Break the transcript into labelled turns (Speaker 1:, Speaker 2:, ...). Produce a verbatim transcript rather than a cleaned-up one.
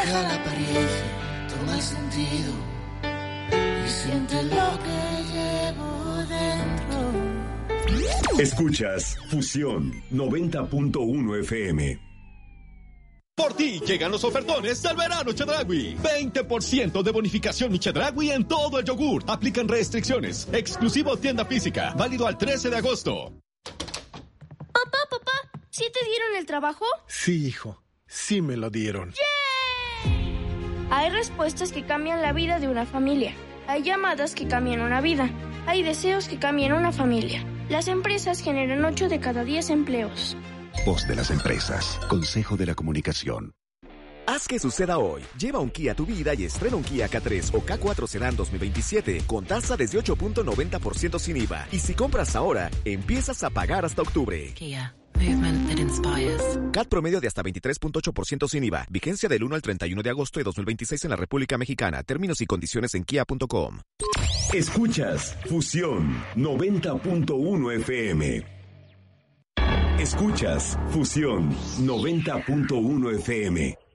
Speaker 1: Deja la apariencia, toma el sentido y siente lo que llevo dentro.
Speaker 2: Escuchas Fusión noventa punto uno F M.
Speaker 3: Por ti llegan los ofertones del verano Chedraui. veinte por ciento de bonificación mi Chedraui en todo el yogur. Aplican restricciones. Exclusivo tienda física. Válido al trece de agosto.
Speaker 4: Papá, papá, ¿sí te dieron el trabajo?
Speaker 5: Sí, hijo. Sí me lo dieron.
Speaker 4: ¡Yay! Hay respuestas que cambian la vida de una familia. Hay llamadas que cambian una vida. Hay deseos que cambian una familia. Las empresas generan ocho de cada diez empleos.
Speaker 6: Voz de las empresas. Consejo de la Comunicación.
Speaker 7: Haz que suceda hoy. Lleva un Kia a tu vida y estrena un Kia K tres o K cuatro Sedan dos mil veintisiete con tasa desde ocho punto noventa por ciento sin I V A. Y si compras ahora, empiezas a pagar hasta octubre.
Speaker 8: Kia. Movement that inspires.
Speaker 7: C A T promedio de hasta veintitrés punto ocho por ciento sin I V A. Vigencia del uno al treinta y uno de agosto de dos mil veintiséis en la República Mexicana. Términos y condiciones en kia punto com.
Speaker 2: Escuchas Fusión noventa punto uno F M. Escuchas Fusión noventa punto uno F M.